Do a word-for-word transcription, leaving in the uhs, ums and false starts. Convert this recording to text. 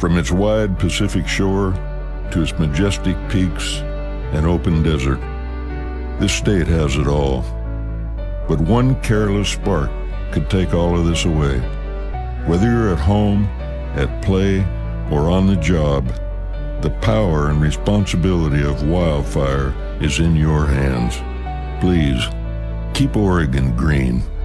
From its wide Pacific shore to its majestic peaks and open desert, this state has it all. But one careless spark could take all of this away. Whether you're at home, at play, or on the job, the power and responsibility of wildfire is in your hands. Please, keep Oregon green.